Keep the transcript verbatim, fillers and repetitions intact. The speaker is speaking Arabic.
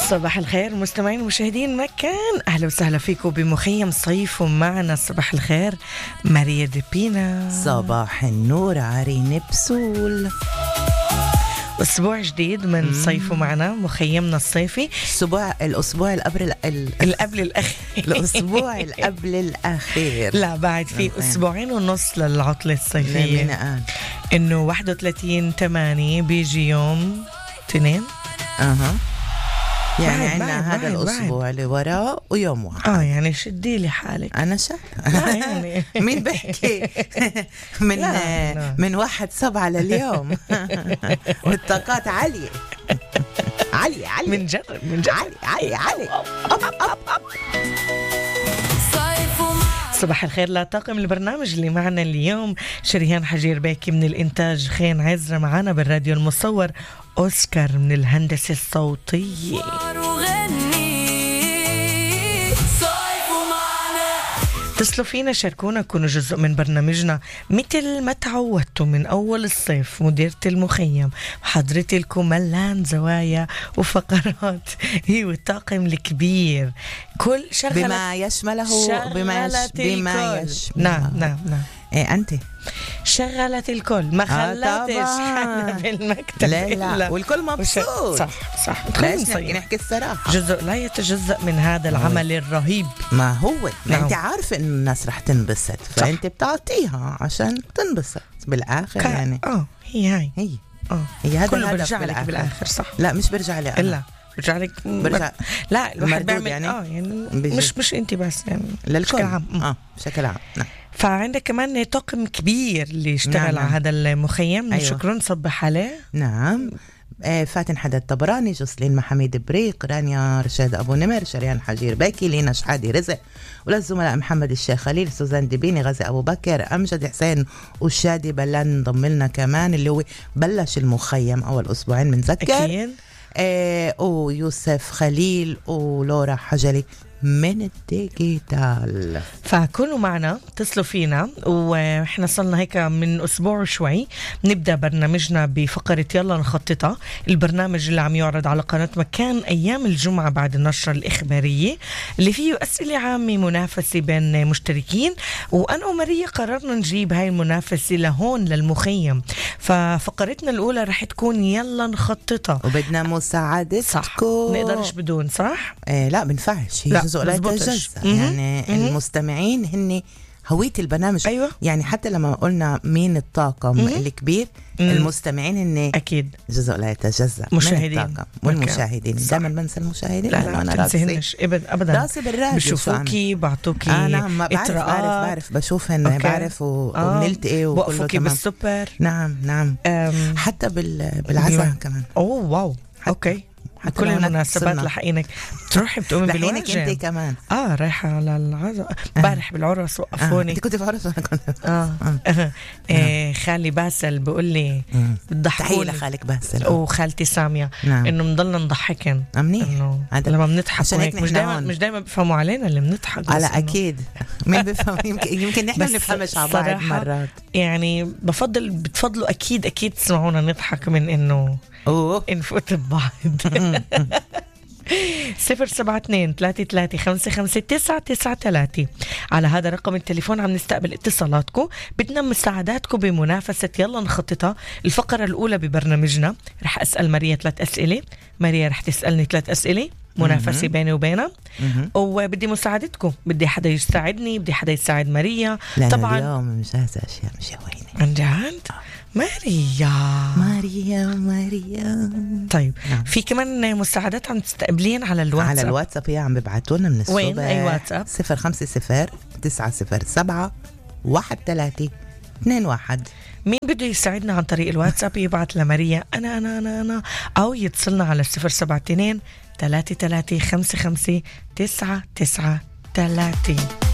صباح الخير مستمعين ومشاهدين مكان، أهلا وسهلا فيكم بمخيم صيف، ومعنا صباح الخير ماريا ديبينا. صباح النور عرين بسول. أسبوع جديد من صيف معنا مخيمنا الصيفي. الأسبوع الأسبوع القبل ال... القبل الأخير الأسبوع القبل الأخير. لا بعد في أسبوعين ونص للعطلة الصيفية. مين قال؟ إنه واحد وثلاثين ثمانية بيجي يوم اثنين. أها يعني بعد عنا بعد هذا بعد الأسبوع بعد. اللي وراه ويوم واحد. آه يعني شدي لي حالك. أنا شا يعني مين بحكي من لا لا. من واحد سبعة لليوم والطاقات عالية عالية عالية من جرب من جرب عالية عالية عالية. صباح الخير لطاقم البرنامج اللي معنا اليوم. شريهان حجير باكي من الإنتاج، خين عزرة معنا بالراديو المصور، أوسكار من الهندسة الصوتية. اتصلوا فينا، شاركونا، كونوا جزء من برنامجنا مثل ما تعودتوا من أول الصيف. مديرة المخيم حضرت لكم ملان زوايا وفقرات هي والطاقم الكبير كل شغلت بما يشمله بما يش بما يشمله. نعم نعم نعم. إيه أنت شغلت الكل، ما خلتش حدا بالمكتب. لا لا والكل مبسوط. صح صح. ليش نحكي الصراحة، جزء لا يتجزأ من هذا العمل الرهيب. ما هو ما نعم. انت عارفة ان الناس رح تنبسط، فانت بتعطيها عشان تنبسط بالاخر. كا... يعني اه هي هاي هي اه هي هذا كله الهدف برجع لك بالآخر. بالاخر. صح. لا مش برجع لي انا. لا برجع لك برجع لا الواحد بيعمل يعني. اه يعني بيجي. مش مش انت بس يعني للكل بشكل عام. اه بشكل عام. نعم. فعندك كمان طاقم كبير اللي اشتغل نعم. على هذا المخيم. أيوة. شكرا نصبح عليه. نعم. آه فاتن حداد طبراني، جسلين محميد بريق، رانيا رشاد أبو نمر، شريان حجير باكي، لينا شحادي رزق، وللزملاء محمد الشيخ خليل، سوزان ديبيني، غازي أبو بكر، أمجد حسين، والشادي بلان ضم لنا كمان اللي هو بلش المخيم أول أسبوعين بنذكر. أكيد. آه ويوسف خليل ولورا حجلي من الديجيتال. فكونوا معنا، اتصلوا فينا، واحنا صلنا هيك من اسبوع وشوي نبدا برنامجنا بفقره يلا نخططها، البرنامج اللي عم يعرض على قناه مكان ايام الجمعه بعد النشره الاخباريه، اللي فيه اسئله عامه منافسه بين مشتركين. وانا وماريا قررنا نجيب هاي المنافسه لهون للمخيم. ففقرتنا الاولى رح تكون يلا نخططها، وبدنا مساعدتكم. صح. نقدرش بدون. صح. آه لا بنفعش، هي جزء لا يتجزأ. يعني مم. المستمعين هن هوية البرنامج. أيوة. يعني حتى لما قلنا مين الطاقم مم. الكبير، مم. المستمعين هن أكيد جزء لا يتجزأ مشاهدين من الطاقم والمشاهدين. دائما بنسى المشاهدين. لا لا ما تنسيهنش أبدا. راسي بالراديو بشوفوكي بعطوكي آه نعم بعرف بعرف بعرف بشوفهن بعرف وبنلتقي وكله تمام. بالسوبر. نعم نعم. حتى بال بالعزاء كمان. أوه واو. أوكي. كل المناسبات لحقينك تروحي بتقومي بالواجب. انت كمان اه رايحه على العزاء امبارح آه. بالعرس وقفوني. انت كنت في عرس وانا كنت اه, آه. آه. خالي باسل بقول لي بتضحكوني. تحيه لخالك باسل وخالتي ساميه. نعم. انه بنضلنا نضحكن انه لما بنضحك هيك مش دائما مش دائما بيفهموا علينا اللي بنضحك. على اكيد مين بيفهم. يمكن يمكن نحن بنفهمش على بعض مرات. يعني بفضل بتفضلوا اكيد اكيد تسمعونا نضحك من انه اوه نفوت ببعض. صفر سبعة اثنين ثلاثة ثلاثة خمسة خمسة تسعة تسعة ثلاثة. على هذا رقم التليفون عم نستقبل اتصالاتكم. بدنا مساعداتكم بمنافسة يلا نخططها. الفقرة الأولى ببرنامجنا رح أسأل ماريا ثلاث أسئلة، ماريا رح تسألني ثلاث أسئلة، منافسة بيني وبينها، وبدي مساعدتكم. بدي حدا يساعدني، بدي حدا يساعد ماريا. طبعا اليوم مجهزة أشياء مش هوينة. عن جد؟ ماريا ماريا ماريا. طيب نعم. في كمان مساعدات عم تستقبلين على الواتساب. على الواتساب هي عم ببعتونا من الصبح. وين أي واتساب؟ صفر خمسة صفر تسعة صفر سبعة واحد ثلاثة اثنين واحد. مين بده يساعدنا عن طريق الواتساب يبعت لماريا أنا أنا أنا أنا أو يتصلنا على صفر سبعة اثنين ثلاثة ثلاثة خمسة خمسة تسعة تسعة ثلاثة.